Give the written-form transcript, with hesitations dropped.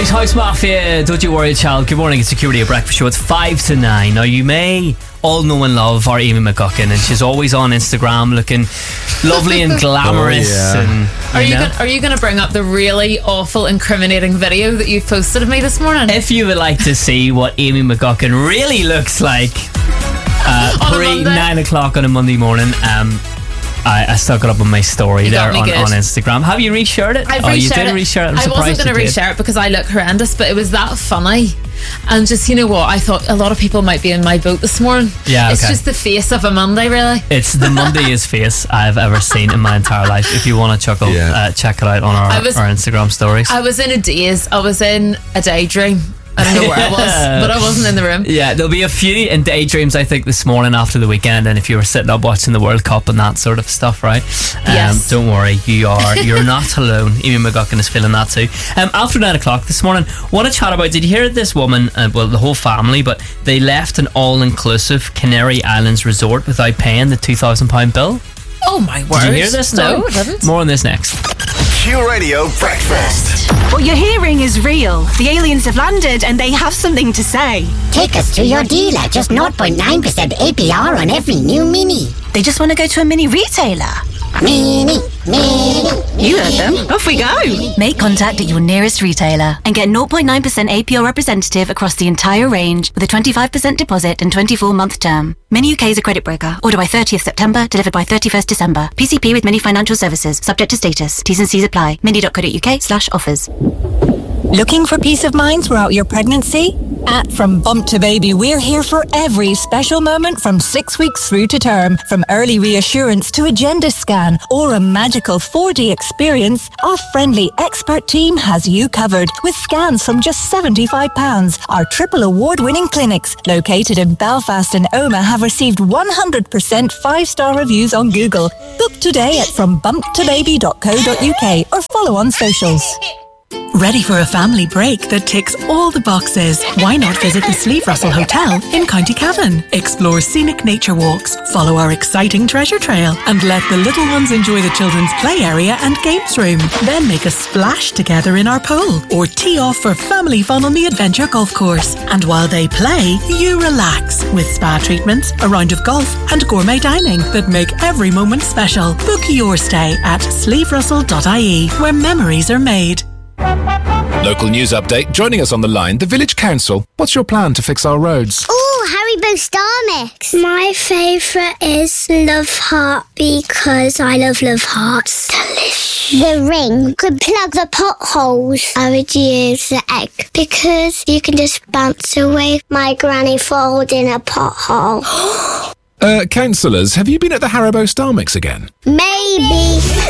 Irish House Mafia, Don't You Worry Child. Good morning, it's Security at Breakfast Show. It's 5 to 9. Now you may all know and love our Amy McGuckin, and she's always on Instagram looking lovely and glamorous. Are you going to bring up the really awful, incriminating video that you posted of me this morning? If you would like to see what Amy McGuckin really looks like pre 9 o'clock on a Monday morning, I stuck it up on my story there on Instagram. Have you reshared it? You did reshare it? I wasn't going to reshare it because I look horrendous, but it was that funny. And just, you know what, I thought a lot of people might be in my boat this morning. Yeah, It's just the face of a Monday, really. It's the Mondayest face I've ever seen in my entire life. If you want to chuckle, check it out on our Instagram stories. I was in a daze. I was in a daydream. I don't know where I was, but I wasn't in the room. Yeah, there'll be a few in daydreams, I think, this morning after the weekend, and if you were sitting up watching the World Cup and that sort of stuff, right? Yes. Don't worry, you're not alone. Amy McGuckin is feeling that too. After 9 o'clock this morning, what a chat about. Did you hear this woman, well, the whole family, but they left an all-inclusive Canary Islands resort without paying the £2,000 bill? Oh my word. Did you hear this? No, I didn't. More on this next. Q Radio Breakfast. What you're hearing is real. The aliens have landed and they have something to say. Take us to your dealer. Just 0.9% APR on every new Mini. They just want to go to a mini retailer. Mini. You heard them. Off we go. Make contact at your nearest retailer and get 0.9% APR representative across the entire range with a 25% deposit and 24-month term. Mini UK is a credit broker. Order by 30th September, delivered by 31st December. PCP with Mini Financial Services. Subject to status. T's and C's apply. mini.co.uk/offers. Looking for peace of mind throughout your pregnancy? At From Bump to Baby, we're here for every special moment from 6 weeks through to term. From early reassurance to a gender scan or a magical 4D experience, our friendly expert team has you covered with scans from just £75. Our triple award-winning clinics, located in Belfast and Omagh, have received 100% 5-star reviews on Google. Book today at frombumptobaby.co.uk or follow on socials. Ready for a family break that ticks all the boxes? Why not visit the Sleeve Russell Hotel in County Cavan? Explore scenic nature walks, follow our exciting treasure trail, and let the little ones enjoy the children's play area and games room. Then make a splash together in our pool, or tee off for family fun on the Adventure Golf Course. And while they play, you relax with spa treatments, a round of golf, and gourmet dining that make every moment special. Book your stay at sleeverussell.ie, where memories are made. Local news update. Joining us on the line, the Village Council. What's your plan to fix our roads? Ooh, Haribo Star Mix. My favourite is Love Heart because I love Hearts. Delicious. The ring could plug the potholes. I would use the egg because you can just bounce away my granny falls in a pothole. Councillors, have you been at the Haribo Star Mix again? Maybe.